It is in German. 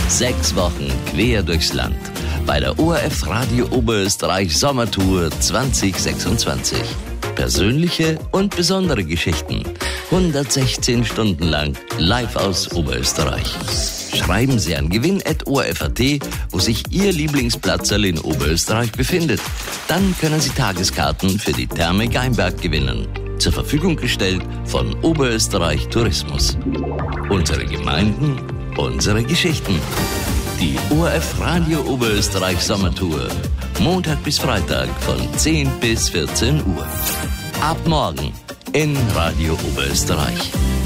6 Wochen quer durchs Land bei der ORF Radio Oberösterreich Sommertour 2026. Persönliche und besondere Geschichten. 116 Stunden lang live aus Oberösterreich. Schreiben Sie an gewinn@orf.at, wo sich Ihr Lieblingsplatzel in Oberösterreich befindet. Dann können Sie Tageskarten für die Therme Gaimberg gewinnen. Zur Verfügung gestellt von Oberösterreich Tourismus. Unsere Gemeinden, unsere Geschichten. Die ORF Radio Oberösterreich Sommertour. Montag bis Freitag von 10 bis 14 Uhr. Ab morgen in Radio Oberösterreich.